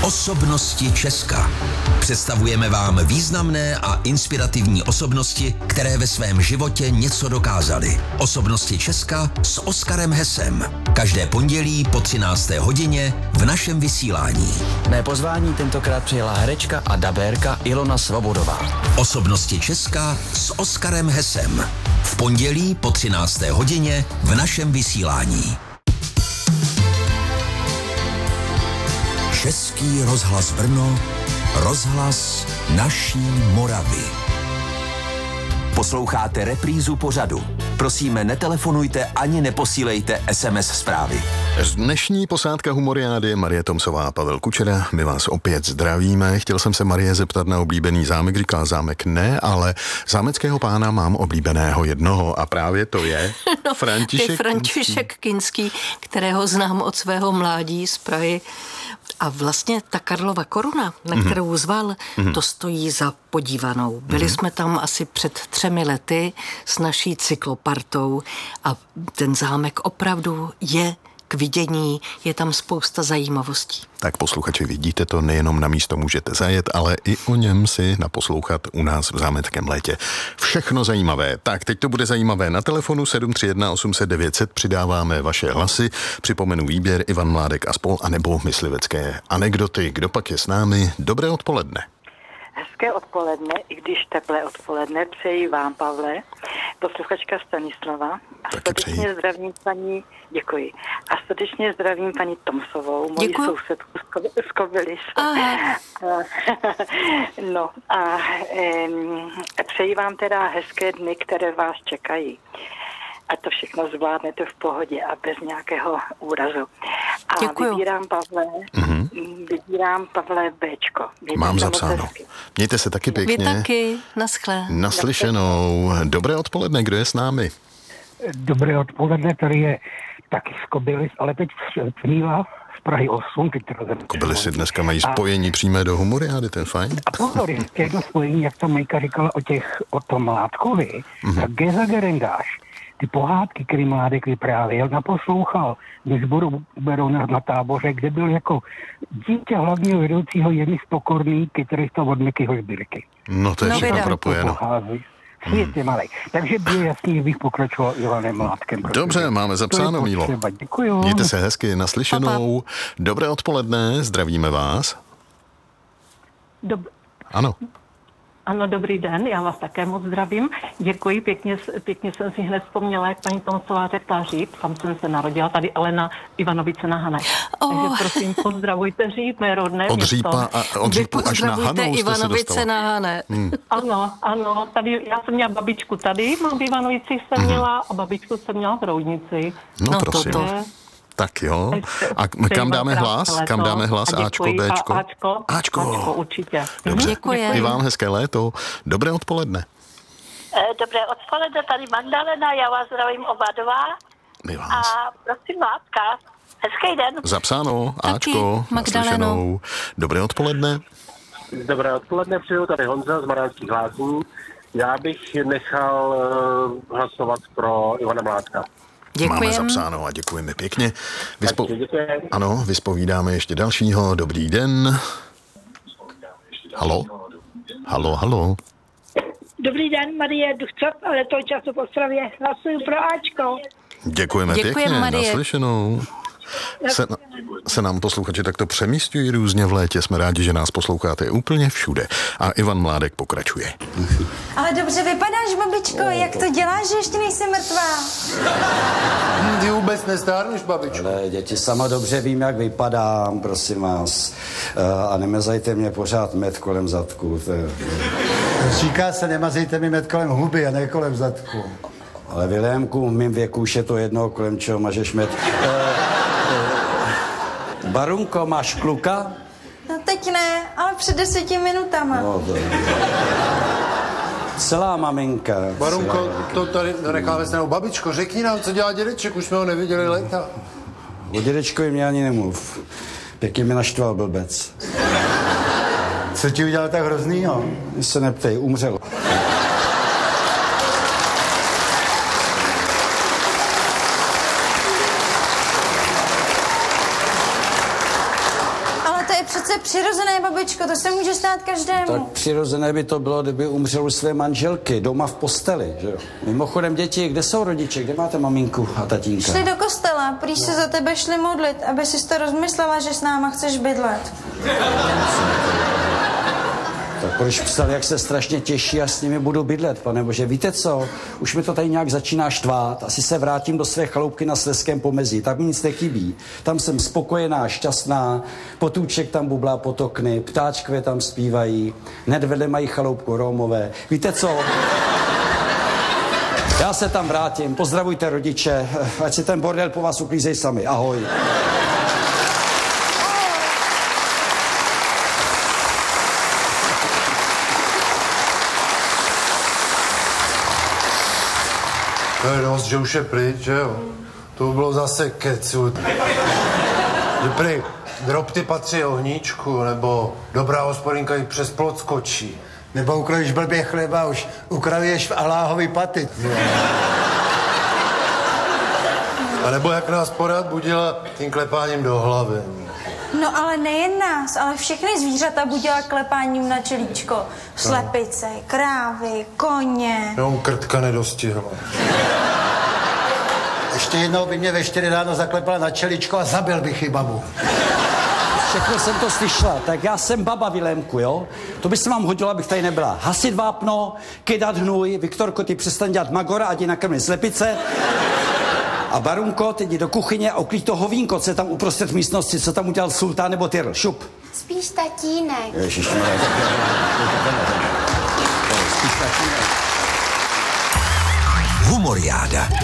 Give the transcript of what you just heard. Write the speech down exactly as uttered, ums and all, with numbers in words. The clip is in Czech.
Osobnosti Česka. Představujeme vám významné a inspirativní osobnosti, které ve svém životě něco dokázaly. Osobnosti Česka s Oskarem Hesem. Každé pondělí po třinácté hodině v našem vysílání. Mé pozvání tentokrát přijela herečka a dabérka Ilona Svobodová. Osobnosti Česka s Oskarem Hesem. V pondělí po třinácté hodině v našem vysílání. Český rozhlas Brno, rozhlas naší Moravy. Posloucháte reprízu pořadu. Prosíme, netelefonujte ani neposílejte es em es zprávy. Z dnešní posádka Humoriády Marie Tomsová a Pavel Kučera, my vás opět zdravíme. Chtěl jsem se Marie zeptat na oblíbený zámek, říkala zámek ne, ale zámeckého pána mám oblíbeného jednoho a právě to je no, František, František Kinský, kterého znám od svého mládí z Prahy. A vlastně ta Karlova koruna, na mm-hmm. kterou zval, mm-hmm. to stojí za podívanou. Byli mm-hmm. jsme tam asi před třemi lety s naší cyklopartou a ten zámek opravdu je k vidění, je tam spousta zajímavostí. Tak posluchači, vidíte to, nejenom na místo můžete zajet, ale i o něm si naposlouchat u nás v Zámeckém létě. Všechno zajímavé. Tak, teď to bude zajímavé. Na telefonu sedm tři jedna osm set devět set přidáváme vaše hlasy. Připomenu výběr Ivan Mládek a spol, anebo myslivecké anekdoty. Kdo pak je s námi? Dobré odpoledne. Hezké odpoledne, i když teplé odpoledne, přeji vám, Pavle, posluchačka Stanislava. A srdečně zdravím paní, děkuji. A srdečně zdravím paní Tomsovou, moji děkuji. sousedku z Kobylis. No a um, přeji vám teda hezké dny, které vás čekají. A to všechno zvládnete v pohodě a bez nějakého úrazu. A děkuju. vybírám, Pavle, mm-hmm. vybírám, Pavle, Béčko. Mějte Mám zapsáno. Mějte se taky pěkně. Vy taky, naschle. Naslyšenou. Dobré odpoledne, kdo je s námi? Dobré odpoledne, tady je taky z Kobylis, ale teď přmývá z Prahy osm. Kobylisy dneska mají spojení a... přímé do Humoriády, to je fajn. A pozor, ještě jedno spojení, jak to Majka říkala o, těch, o tom Mládkovi, mm-hmm. tak Geza Gerendáš, ty pohádky, který Mládek vyprávěl, naposlouchal ve sboru Berou na, na Táboře, kde byl jako dítě hlavního vedoucího jedný z pokorných kytarista od Mikyho Sbírky. No to je no, všechno propojeno. Svět je malej. Takže bylo jasný, že bych pokračoval Ivanem Mládkem. Dobře, máme zapsáno, Mílo. Děkuju. Mějte se hezky, naslyšenou. Dobré odpoledne, zdravíme vás. Dob- ano. Ano, dobrý den, já vás také moc zdravím. Děkuji, pěkně, pěkně jsem si hned vzpomněla, jak paní Tomsová řekla Říp, tam jsem se narodila, tady Elena Ivanovice na Hané. Oh. Takže prosím, pozdravujte Říp, mé rodné od město. Řípa a od Řípu až na Hanou jste Ivanovice se dostala. na Hané. Hmm. Ano, ano, tady já jsem měla babičku tady, mám v Ivanovici jsem měla a babičku jsem měla v Roudnici. No, no prosím. To, to. Tak jo. A kam dáme hlas? Kam dáme hlas? Ačko, Béčko? Ačko, Ačko. Ačko, určitě. Dobře. Děkuji. I vám hezké léto. Dobré odpoledne. Dobré odpoledne, tady Magdalena, já vás zdravím oba dva. My vás. A prosím Mládka, hezký den. Zapsáno, Ačko, naslyšenou. Dobré odpoledne. Dobré odpoledne, přeju tady Honza z Maránských Lázní. Já bych nechal uh, hlasovat pro Ivana Mládka. Děkujem. Máme zapsáno a děkujeme pěkně. Vyspo... Ano, vyspovídáme ještě dalšího. Dobrý den. Halo? Halo, halo. Dobrý den, Marie Duchcov, ale to času v Ostravě. Hlasuju pro Ačko. Děkujeme Děkujem, pěkně, Marie. naslyšenou. Se, se nám posluchači takto přemístují různě v létě. Jsme rádi, že nás posloucháte úplně všude. A Ivan Mládek pokračuje. Ale dobře vypadáš, babičko. Jak to děláš, že ještě nejsi mrtvá? Ty vůbec nestárneš, babičko. Ale děti, sama dobře vím, jak vypadám, prosím vás. A nemazajte mě pořád med kolem zadku. Říká se, nemazejte mi med kolem huby a ne kolem zadku. Ale Vilémku, v mým věku už je to jedno, kolem čeho mažeš med. Barunko, máš kluka? No teď ne, ale před deseti minutama. No, to... Celá maminka. Barunko, celá maminka. to tady necháme stranou. Babičko, řekni nám, co dělá dědeček, už jsme ho neviděli léta. O dědečkovi mě ani nemluv. Pěkně mi naštval blbec. Co ti udělal tak hroznýho? Mě se neptej, umřel. ale to je přece přirozené, babičko, to se může stát každému. Tak přirozené by to bylo, kdyby umřel u své manželky, doma v posteli, že jo. Mimochodem, děti, kde jsou rodiče, kde máte maminku a tatínka? Šli do kostela, prý se za tebe šli modlit, aby si to rozmyslela, že s náma chceš bydlet. Tak proč psal, jak se strašně těší a s nimi budu bydlet, pane bože. Víte co, už mi to tady nějak začíná štvát. Asi se vrátím do své chaloupky na Slezském pomezí. Tam mi nic nechybí. Tam jsem spokojená, šťastná, potůček tam bublá pod okny, ptáčkové tam zpívají, hned vedle mají chaloupku Rómové. Víte co? Já se tam vrátím, pozdravujte rodiče, ať si ten bordel po vás uklízej sami. Ahoj. To je dost, že už je pryč, že jo? To by bylo zase kecu. Že prý drobty patří ohníčku, nebo dobrá hospodinka i přes plot skočí. Nebo ukrojíš blbě chleba, už ukravuješ v aláhový paty. A nebo jak nás pořád budila tím klepáním do hlavy. No ale nejen nás, ale všechny zvířata budila klepáním na čelíčko. Slepice, krávy, koně. No, krtka nedostihla. Ještě jednou by mě ve čtyři ráno zaklepala na čeličko a zabil bych ji babu. Všechno jsem to slyšela, tak já jsem baba Vilémku, jo? To by se vám hodilo, abych tady nebyla. Hasit vápno, kydat hnůj, Viktorko, ty přestaň dělat magora, ať ji nakrmí slepice. A Barunko, teď jdi do kuchyně a uklíď to hovínko, co je tam uprostřed místnosti, co tam udělal sultán nebo Tyrl. Šup. Spíš tatínek. Ježišmarja. Spíš tatínek. Humoriáda.